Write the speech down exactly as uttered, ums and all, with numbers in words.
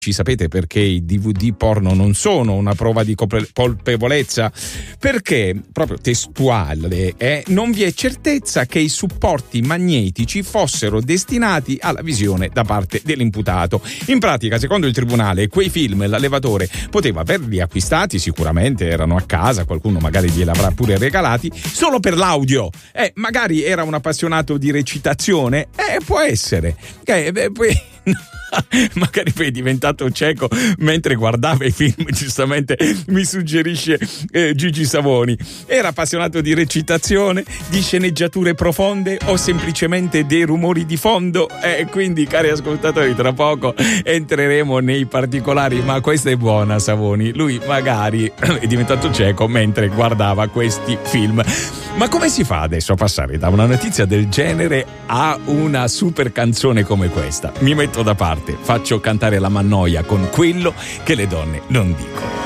Sapete perché i D V D porno non sono una prova di colpevolezza? Perché, proprio testuale, eh, non vi è certezza che i supporti magnetici fossero destinati alla visione da parte dell'imputato. In pratica, secondo il tribunale, quei film l'allevatore poteva averli acquistati, sicuramente erano a casa, qualcuno magari gliel'avrà pure regalati, solo per l'audio. Eh, magari era un appassionato di recitazione, eh, può essere. Eh, beh, poi... magari poi è diventato cieco mentre guardava i film, giustamente mi suggerisce eh, Gigi Savoni. Era appassionato di recitazione, di sceneggiature profonde o semplicemente dei rumori di fondo? E eh, quindi, cari ascoltatori, tra poco entreremo nei particolari, ma questa è buona, Savoni. Lui magari è diventato cieco mentre guardava questi film. Ma come si fa adesso a passare da una notizia del genere a una super canzone come questa? Mi metto da parte, faccio cantare la Mannoia con Quello che le donne non dicono.